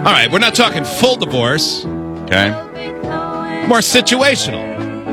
All right, we're not talking full divorce. Okay. More situational.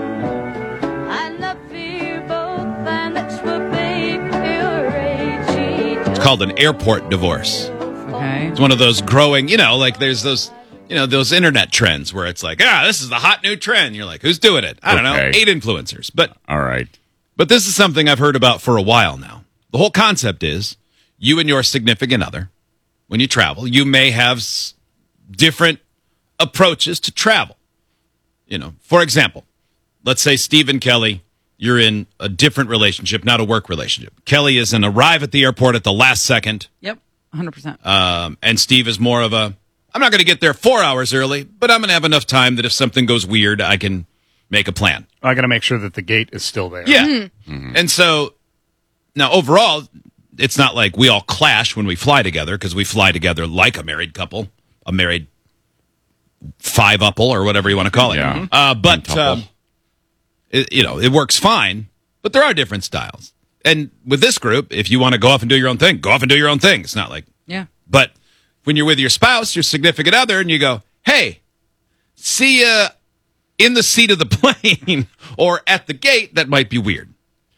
It's called an airport divorce. Okay. It's one of those growing, like there's those, those internet trends where it's like, this is the hot new trend. You're like, who's doing it? I don't know, 8 influencers. All right. But this is something I've heard about for a while now. The whole concept is you and your significant other, when you travel, you may have different approaches to travel. For example, let's say Steve and Kelly, you're in a different relationship, not a work relationship. Kelly is an arrive at the airport at the last second. Yep, 100%. And Steve is more of a, I'm not going to get there 4 hours early, but I'm going to have enough time that if something goes weird, I can make a plan. I got to make sure that the gate is still there. Yeah. Mm-hmm. And so now overall, it's not like we all clash when we fly together because we fly together like a married couple, a married five-upple or whatever you want to call it. Yeah. But it works fine, but there are different styles. And with this group, if you want to go off and do your own thing, go off and do your own thing. It's not like, yeah. But when you're with your spouse, your significant other, and you go, hey, see you in the seat of the plane or at the gate, that might be weird.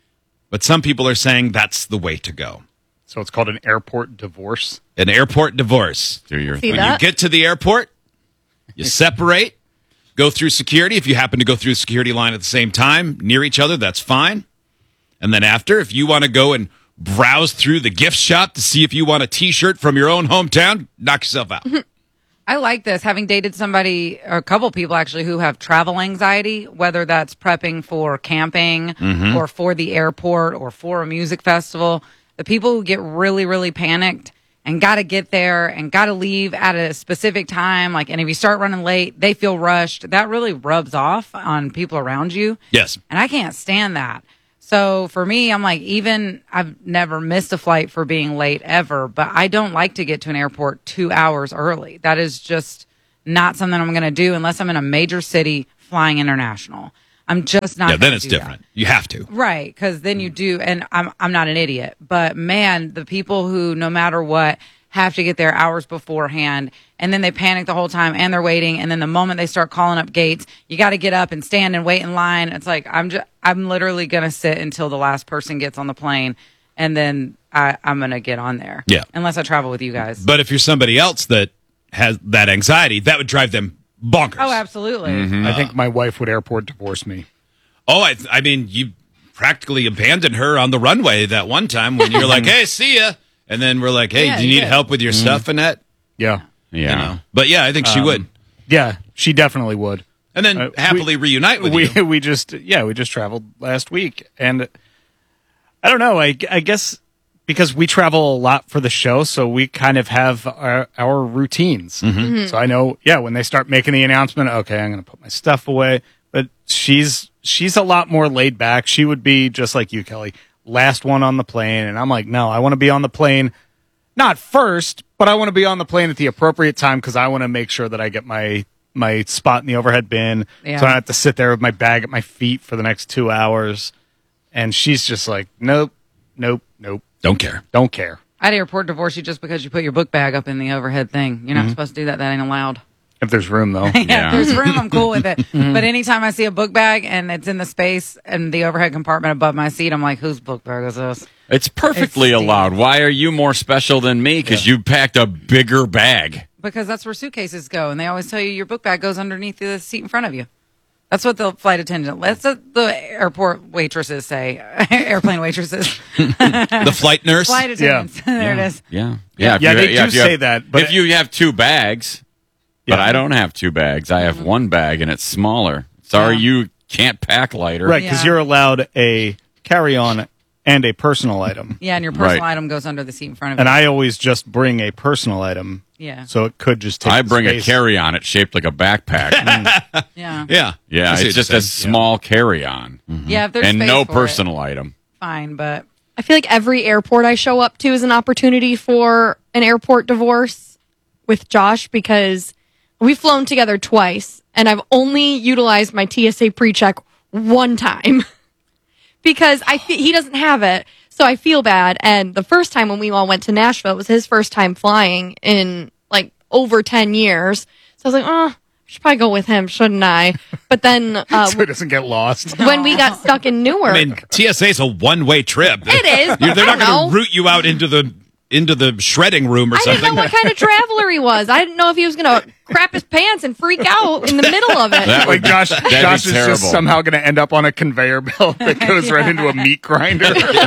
But some people are saying that's the way to go. So it's called an airport divorce? An airport divorce. Do your See thing. that? You get to the airport, you separate, go through security. If you happen to go through the security line at the same time, near each other, that's fine. And then after, if you want to go and browse through the gift shop to see if you want a T-shirt from your own hometown, knock yourself out. I like this, having dated somebody, or a couple people actually, who have travel anxiety, whether that's prepping for camping or for the airport or for a music festival. The people who get really, really panicked and got to get there and got to leave at a specific time, and if you start running late, they feel rushed. That really rubs off on people around you. Yes. And I can't stand that. So for me, I'm like, I've never missed a flight for being late ever, but I don't like to get to an airport 2 hours early. That is just not something I'm going to do unless I'm in a major city flying international. I'm just not. Yeah, then gonna it's do different. That. You have to. Right, because then you do, and I'm not an idiot, but man, the people who, no matter what, have to get there hours beforehand, and then they panic the whole time, and they're waiting, and then the moment they start calling up gates, you got to get up and stand and wait in line. It's like I'm literally gonna sit until the last person gets on the plane, and then I'm gonna get on there. Yeah, unless I travel with you guys. But if you're somebody else that has that anxiety, that would drive them bonkers. Oh, absolutely. I think my wife would airport divorce me. Oh, I mean, you practically abandoned her on the runway that one time when you're like, hey, see ya. And then we're like, hey, Yeah, do you you need did. help with your stuff, Annette? Yeah. Yeah. But yeah, I think she would. Yeah, she definitely would. And then happily reunite with you. We just traveled last week, and I don't know. I guess because we travel a lot for the show, so we kind of have our routines. So I know, when they start making the announcement, okay, I'm going to put my stuff away. But she's a lot more laid back. She would be just like you, Kelly, last one on the plane, and I'm like, no, I want to be on the plane, not first, but I want to be on the plane at the appropriate time because I want to make sure that I get my spot in the overhead bin, so I don't have to sit there with my bag at my feet for the next 2 hours. And she's just like, nope. Don't care. I'd airport divorce you just because you put your book bag up in the overhead thing. You're not supposed to do that. That ain't allowed. If there's room, though. Yeah, if there's room, I'm cool with it. But anytime I see a book bag and it's in the space and the overhead compartment above my seat, I'm like, whose book bag is this? It's perfectly It's allowed. Why are you more special than me? Because you packed a bigger bag. Because that's where suitcases go. And they always tell you your book bag goes underneath the seat in front of you. That's what the flight attendant, that's what the airport waitresses say. Airplane waitresses. The flight nurse? Flight attendants. There it is. Yeah. They do say that. But if you have 2 bags, but I don't have 2 bags. I have 1 bag, and it's smaller. Sorry, you can't pack lighter. right, because you're allowed a carry-on and a personal item. Yeah, and your personal item goes under the seat in front of you. And I always just bring a personal item. Yeah. So it could just take I bring space. a carry-on. It's shaped like a backpack. Yeah. Yeah. Yeah, I see it's what just you're a saying. small carry-on. Yeah, if there's And space no for personal item. fine, but I feel like every airport I show up to is an opportunity for an airport divorce with Josh because we've flown together twice and I've only utilized my TSA pre-check one time because he doesn't have it. So I feel bad. And the first time when we all went to Nashville, it was his first time flying in like over 10 years. So I was like, I should probably go with him, shouldn't I? But then So it doesn't get lost. when we got stuck in Newark, I mean, TSA's a one-way trip. it is. They're not I don't know. going to root you out into the shredding room or I didn't something. know what kind of traveler he was. I didn't know if he was going to crap his pants and freak out in the middle of it. That Like would- Josh that'd be is just terrible. somehow going to end up on a conveyor belt that goes right into a meat grinder.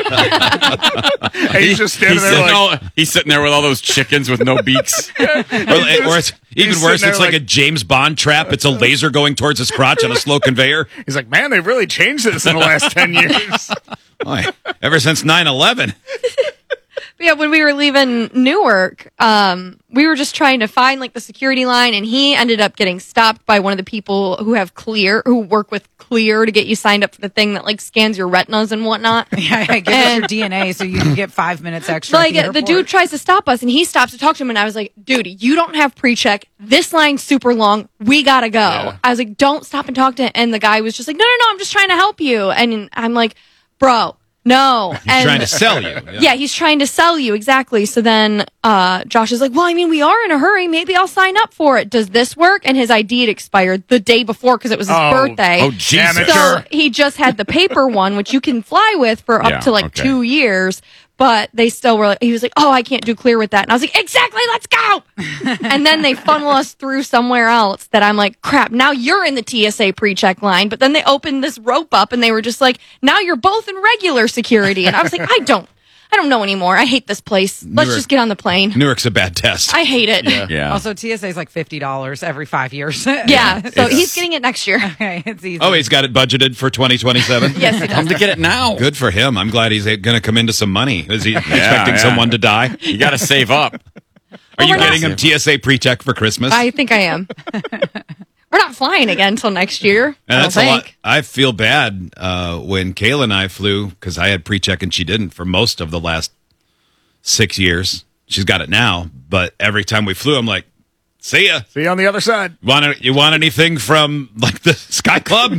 And he's just standing there like, he's sitting there with all those chickens with no beaks. Or it's even He's worse, sitting it's there like a James Bond trap. It's a laser going towards his crotch on a slow conveyor. he's like, man, they've really changed this in the last 10 years. Boy, ever since 9/11. But yeah, when we were leaving Newark, we were just trying to find like the security line, and he ended up getting stopped by one of the people who work with Clear to get you signed up for the thing that like scans your retinas and whatnot. Yeah, I give us your DNA so you can get 5 minutes extra. Like the dude tries to stop us, and he stops to talk to him, and I was like, "Dude, you don't have pre-check. This line's super long. We gotta go." Yeah. I was like, "Don't stop and talk to him." And the guy was just like, "No, I'm just trying to help you." And I'm like, "Bro, no." He's trying to sell you. Yeah, he's trying to sell you, exactly. So then Josh is like, well, I mean, we are in a hurry. Maybe I'll sign up for it. Does this work? And his ID had expired the day before because it was his birthday. Oh, Jesus. Damn it. So he just had the paper one, which you can fly with for up Yeah, to like okay. 2 years. But they still were like, he was like, oh, I can't do Clear with that. And I was like, exactly, let's go. And then they funnel us through somewhere else that I'm like, crap, now you're in the TSA pre-check line. But then they opened this rope up and they were just like, now you're both in regular security. And I was like, I don't know anymore. I hate this place. Let's Newark- just get on the plane. Newark's a bad test. I hate it. Yeah. Also, TSA is like $50 every 5 years. Yeah. So It's- he's getting it next year. Okay, it's easy. Oh, he's got it budgeted for 2027? Yes, he does. Come to get it now. Good for him. I'm glad he's going to come into some money. Is he expecting yeah. someone to die? You got to save up. Are you we're not- getting him TSA pre-check for Christmas? I think I am. We're not flying again until next year. And I that's don't a lot. think. I feel bad when Kayla and I flew because I had pre-check and she didn't for most of the last 6 years. She's got it now, but every time we flew, I'm like, "See ya. See you on the other side. You want anything from like the Sky Club?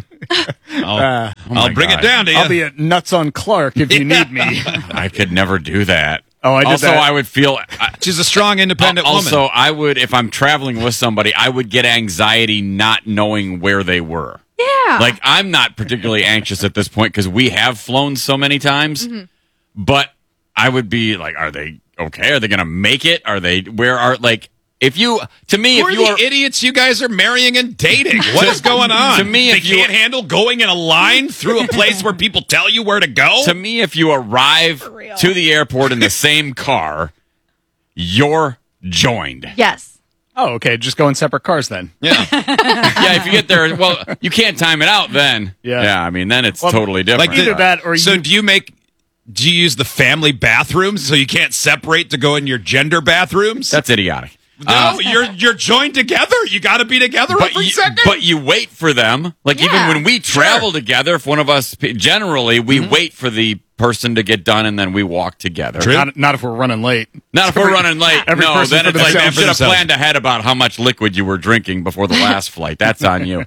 I'll bring God. it down to you." I'll be at Nuts on Clark if you need me. I could never do that. Oh, I did also, that. I would feel. She's a strong, independent also, woman. I would, if I'm traveling with somebody, I would get anxiety not knowing where they were. Yeah. Like, I'm not particularly anxious at this point because we have flown so many times, but I would be like, are they okay? Are they going to make it? If you, to me, Who if are you the are, idiots you guys are marrying and dating? What is going on? To me, they if you- can't handle going in a line through a place where people tell you where to go. to me, if you arrive to the airport in the same car, you're joined. yes. Oh, okay. Just go in separate cars then. yeah, Yeah, if you get there, well, you can't time it out then. Yeah. I mean, then it's Well, totally different. like either that or so you. do you use the family bathrooms so you can't separate to go in your gender bathrooms? That's idiotic. no, you're joined together. You got to be together every second. But you wait for them. Like even Yeah, when we travel together, if one of us generally we wait for the person to get done and then we walk together. True. Not if we're running late. Not if we're running late. Every No, person's then for it's like themselves. you should have For themselves. planned ahead about how much liquid you were drinking before the last flight. That's on you.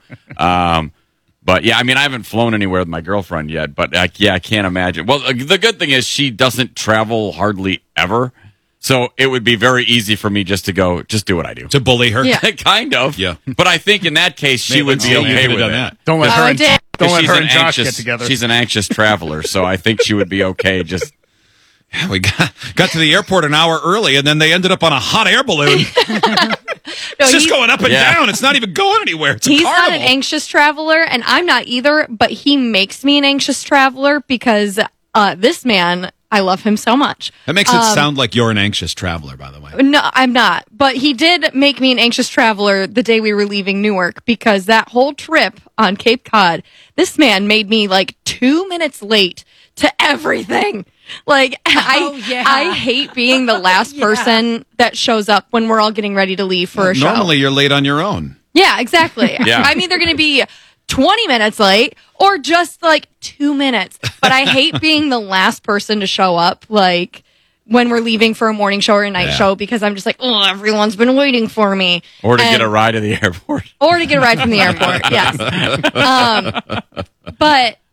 But yeah, I mean, I haven't flown anywhere with my girlfriend yet, but I can't imagine. Well, the good thing is she doesn't travel hardly ever. So it would be very easy for me just to go, just do what I do. to bully her. Yeah. Kind of. Yeah. But I think in that case, she would be you okay could have with done it. that. Don't let Oh, her I and, did. don't let She's her an and Josh anxious, get together. She's an anxious traveler, so I think she would be okay. Just Yeah, we got to the airport an hour early, and then they ended up on a hot air balloon. No, It's just he- going up and Yeah. down. It's not even going anywhere. It's a He's not carnival. an anxious traveler, and I'm not either, but he makes me an anxious traveler because this man, I love him so much. That makes it sound like you're an anxious traveler, by the way. No, I'm not. But he did make me an anxious traveler the day we were leaving Newark because that whole trip on Cape Cod, this man made me like 2 minutes late to everything. Like yeah. I hate being the last person that shows up when we're all getting ready to leave for a show. Normally, you're late on your own. Yeah, exactly. Yeah. I'm either going to be 20 minutes late or just like 2 minutes. But I hate being the last person to show up, like when we're leaving for a morning show or a night Yeah. show, because I'm just like, oh, everyone's been waiting for me. or to And- get a ride to the airport. Or to get a ride from the airport, yes. But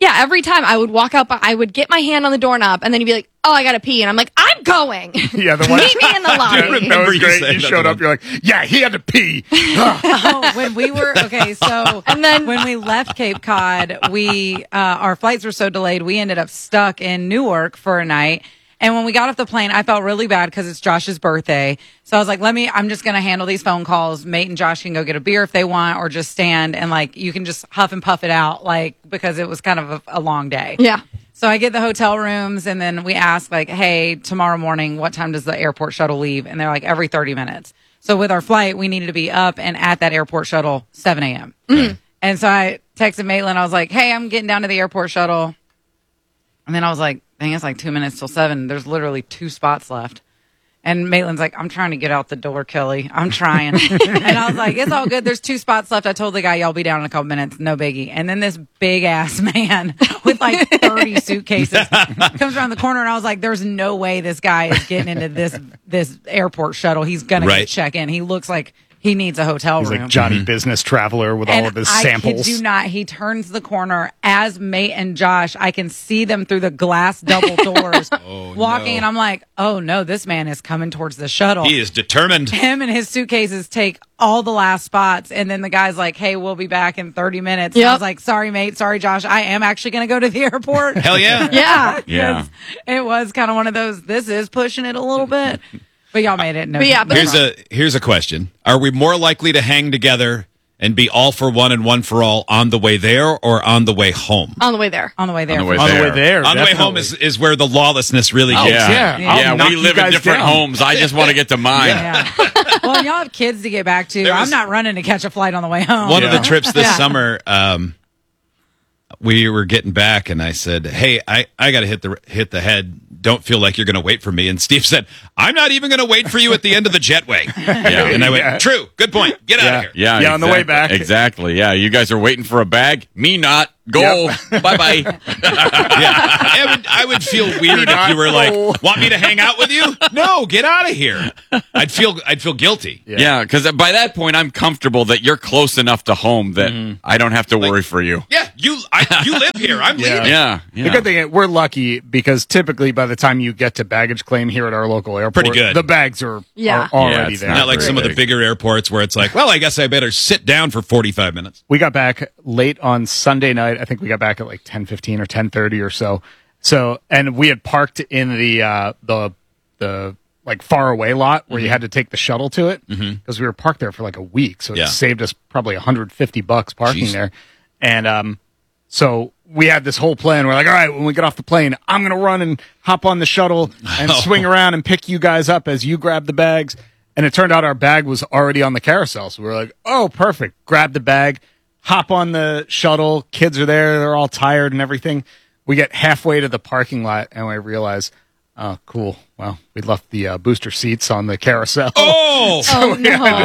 Yeah, every time I would walk out, I would get my hand on the doorknob, and then he'd be like, "Oh, I gotta pee," and I'm like, "I'm going." Yeah, the one. Meet me in the lobby. I remember That was you great. saying You that showed the up. You're like, yeah, he had to pee. Oh, when we were so And then- when we left Cape Cod, we our flights were so delayed, we ended up stuck in Newark for a night. And when we got off the plane, I felt really bad because it's Josh's birthday. So I was like, I'm just going to handle these phone calls. Mate and Josh can go get a beer if they want, or just stand and like, you can just huff and puff it out, like, because it was kind of a long day. Yeah. So I get the hotel rooms, and then we ask like, hey, tomorrow morning, what time does the airport shuttle leave? And they're like, every 30 minutes. So with our flight, we needed to be up and at that airport shuttle 7 a.m. And so I texted Maitland. I was like, hey, I'm getting down to the airport shuttle. And then I was like, dang, it's like 2 minutes till 7. There's literally 2 spots left. And Maitland's like, I'm trying to get out the door, Kelly. I'm trying. And I was like, it's all good. There's 2 spots left. I told the guy, y'all be down in a couple minutes. No biggie. And then this big ass man with like 30 suitcases comes around the corner. And I was like, there's no way this guy is getting into this airport shuttle. He's going to check in. He looks like he needs a hotel He's room. like Johnny Business Traveler with all of his samples. I kid you not. He turns the corner as Mate and Josh. I can see them through the glass double doors walking, and I'm like, oh no, this man is coming towards the shuttle. He is determined. Him and his suitcases take all the last spots, and then the guy's like, hey, we'll be back in 30 minutes. Yep. I was like, sorry, Mate. Sorry, Josh. I am actually going to go to the airport. Hell yeah. Yeah. Yeah. It was kind of one of those, this is pushing it a little bit. But y'all made it. No, But yeah, but- Here's a question. Are we more likely to hang together and be all for one and one for all on the way there or on the way home? On the way there. on the way there. On the way On the way there. there. On the way home definitely. is where the lawlessness really Yeah. gets. yeah. Yeah, I'll knock we you live in guys different down. homes. I just want to get to mine. Yeah. Well, and y'all have kids to get back to. There was- I'm not running to catch a flight on the way home. One of the Yeah. trips this Yeah. summer, we were getting back, and I said, "Hey, I got to hit the head. Don't feel like you're going to wait for me." And Steve said, "I'm not even going to wait for you at the end of the jetway." Yeah. And I went, Yeah. "True, good point. Get out of here." Yeah, Yeah, on the way back. Exactly. Yeah, you guys are waiting for a bag. Me not. Go. Bye bye. Yeah, I would feel weird if you were like, "Want me to hang out with you?" No, get out of here. I'd feel guilty. Yeah, because by that point, I'm comfortable that you're close enough to home that I don't have to worry for you. Yeah, you live here. I'm leaving. Yeah. The good thing is we're lucky because typically by the time you get to baggage claim here at our local airport, Pretty good. the bags are Yeah. already it's there. Not like Very some of the big. bigger airports where it's like, well, I guess I better sit down for 45 minutes. We got back late on Sunday night. I think we got back at like 10:15 or 10:30 or so. So, and we had parked in the like far away lot where you had to take the shuttle to it because we were parked there for like a week. So Yeah. it saved us probably $150 parking Jeez. there. And so we had this whole plan. We're like, all right, when we get off the plane, I'm going to run and hop on the shuttle and swing around and pick you guys up as you grab the bags. And it turned out our bag was already on the carousel. So we were like, oh, perfect. Grab the bag, hop on the shuttle. Kids are there. They're all tired and everything. We get halfway to the parking lot and we realize, oh, cool. Well, we left the booster seats on the carousel. Oh, Oh,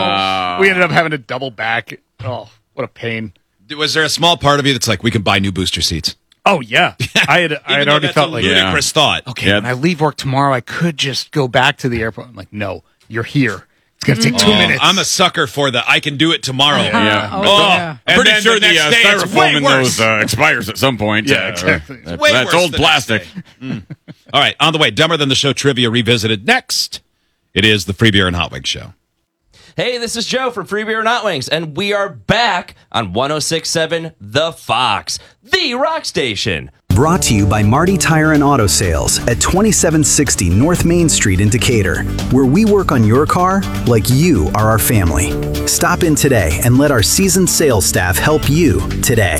no. We ended up having to double back. Oh, what a pain. was there a small part of you that's like, we can buy new booster seats? Oh, yeah. I had Even though already that's felt a like, Yeah. ludicrous thought. okay, Yeah. when I leave work tomorrow, I could just go back to the airport. I'm like, no, you're here. It's going to take 2 minutes. I'm a sucker for the I can do it tomorrow. Yeah. Oh, Oh, yeah. and I'm pretty then sure the, next day it's way styrofoam in worse. those expires at some point. Yeah, exactly. That's, Way that's worse old the next plastic. day. All right, on the way, Dumber Than the Show trivia revisited next. It is the Free Beer and Hot Wings Show. Hey, this is Joe from Free Beer and Hot Wings, and we are back on 106.7 The Fox, the rock station. Brought to you by Marty Tire and Auto Sales at 2760 North Main Street in Decatur, where we work on your car like you are our family. Stop in today and let our seasoned sales staff help you today.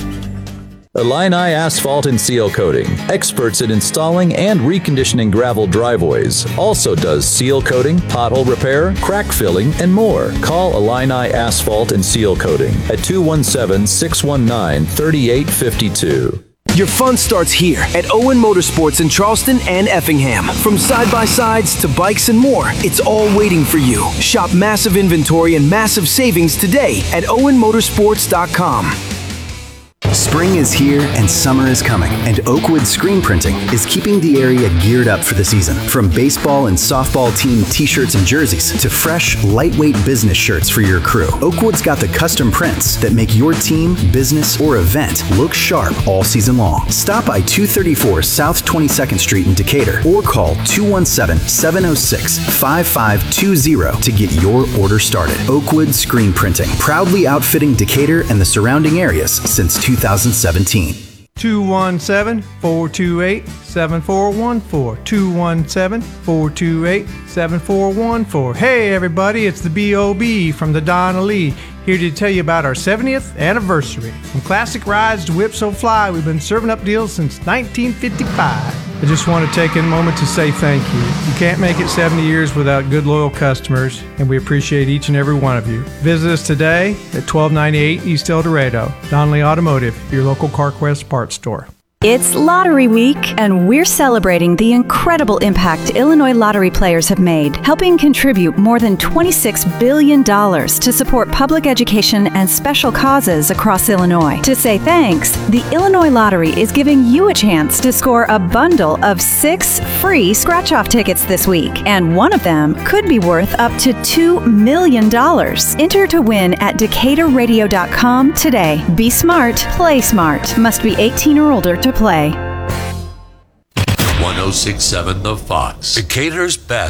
Illini Asphalt and Seal Coating, experts in installing and reconditioning gravel driveways. Also does seal coating, pothole repair, crack filling, and more. Call Illini Asphalt and Seal Coating at 217-619-3852. Your fun starts here at Owen Motorsports in Charleston and Effingham. From side-by-sides to bikes and more, it's all waiting for you. Shop massive inventory and massive savings today at owenmotorsports.com. Spring is here and summer is coming, and Oakwood Screen Printing is keeping the area geared up for the season. From baseball and softball team t-shirts and jerseys to fresh, lightweight business shirts for your crew, Oakwood's got the custom prints that make your team, business, or event look sharp all season long. Stop by 234 South 22nd Street in Decatur or call 217-706-5520 to get your order started. Oakwood Screen Printing, proudly outfitting Decatur and the surrounding areas since 2017. 217-428-7414. 217-428-7414. Hey everybody, it's the B.O.B. from the Donna Lee, here to tell you about our 70th anniversary. From classic rides to Whip So Fly, we've been serving up deals since 1955. I just want to take a moment to say thank you. You can't make it 70 years without good, loyal customers, and we appreciate each and every one of you. Visit us today at 1298 East El Dorado. Donnelly Automotive, your local CarQuest parts store. It's Lottery Week, and we're celebrating the incredible impact Illinois lottery players have made, helping contribute more than $26 billion to support public education and special causes across Illinois. To say thanks, the Illinois Lottery is giving you a chance to score a bundle of 6 free scratch-off tickets this week, and one of them could be worth up to $2 million. Enter to win at DecaturRadio.com today. Be smart, play smart. Must be 18 or older to play. 1067 The Fox, Decatur's best